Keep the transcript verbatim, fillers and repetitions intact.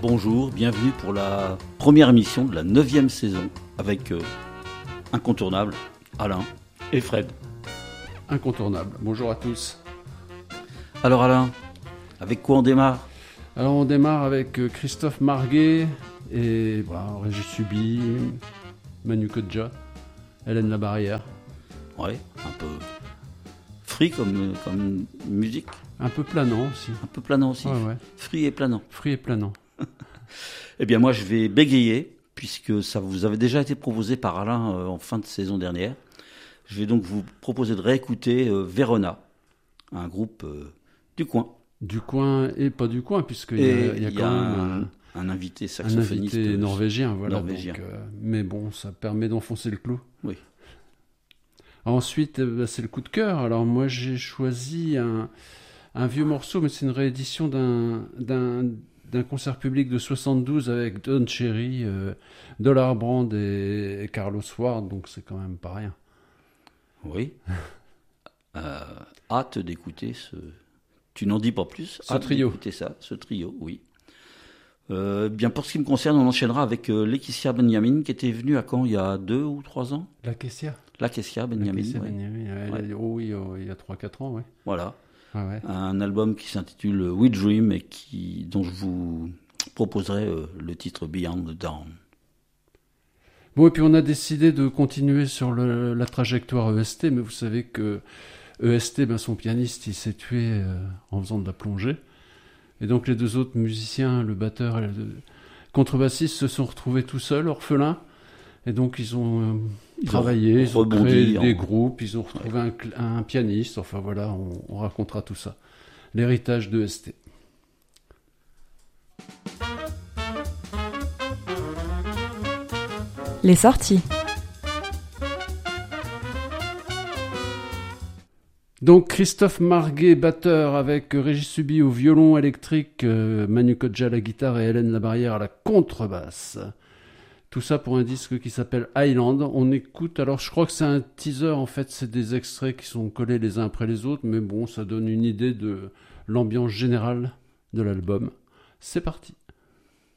bonjour, bienvenue pour la première émission de la neuvième saison avec euh, incontournable Alain et Fred. Incontournable, bonjour à tous. Alors Alain, avec quoi on démarre ? Alors on démarre avec Christophe Marguet et voilà, Régis Subi, Manu Kodja, Hélène Labarrière. Ouais, un peu free comme, comme musique. Un peu planant aussi. Un peu planant aussi. Ouais, ouais. Free et planant. Free et planant. Eh bien moi je vais bégayer, puisque ça vous avait déjà été proposé par Alain euh, en fin de saison dernière. Je vais donc vous proposer de réécouter euh, Verona, un groupe euh, du coin. Du coin et pas du coin, puisqu'il y a, il y a il y quand a même un, un invité un saxophoniste invité norvégien. Voilà, norvégien. donc, euh, mais bon, ça permet d'enfoncer le clou. Oui. Ensuite, euh, bah, c'est le coup de cœur. Alors moi j'ai choisi un, un vieux morceau, mais c'est une réédition d'un... d'un d'un concert public de soixante-douze avec Don Cherry, euh, Dollar Brand et, et Carlos Ward, donc c'est quand même pas rien. Oui. euh, hâte d'écouter ce... Tu n'en dis pas plus. Ce hâte trio. d'écouter ça, ce trio, oui. Euh, bien, pour ce qui me concerne, on enchaînera avec euh, Laetitia Benjamin, qui était venue à Caen il y a deux ou trois ans. La Kessia Laetitia Benjamin, La Kessia ouais. Benjamin, ouais. Ouais. Oh oui, oh, il y a trois quatre ans, oui. Voilà. Ah ouais. Un album qui s'intitule We Dream et qui, dont je vous proposerai euh, le titre Beyond the Dawn. Bon, et puis on a décidé de continuer sur le, la trajectoire E S T, mais vous savez que E S T, ben, son pianiste, il s'est tué euh, en faisant de la plongée. Et donc les deux autres musiciens, le batteur et le contrebassiste, se sont retrouvés tout seuls, orphelins. Et donc ils ont euh, Ils travaillé, ont ils ont rebondi créé en- des groupes, ils ont retrouvé un, cl- un pianiste. Enfin voilà, on, on racontera tout ça. L'héritage de E S T. Les sorties. Donc Christophe Marguet, batteur, avec Régis Subi au violon électrique, euh, Manu Kodja à la guitare et Hélène Labarrière à la contrebasse. Tout ça pour un disque qui s'appelle Island. On écoute, alors je crois que c'est un teaser, en fait c'est des extraits qui sont collés les uns après les autres, mais bon, ça donne une idée de l'ambiance générale de l'album. C'est parti.